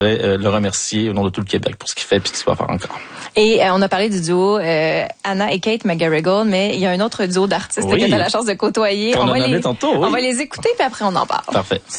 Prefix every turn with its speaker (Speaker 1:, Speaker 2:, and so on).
Speaker 1: Le remercier au nom de tout le Québec pour ce qu'il fait et ce qu'il va faire encore.
Speaker 2: Et on a parlé du duo Anna et Kate McGarrigle, mais il y a un autre duo d'artistes que tu as la chance de côtoyer.
Speaker 1: On va les écouter, puis
Speaker 2: après on en parle.
Speaker 1: Parfait.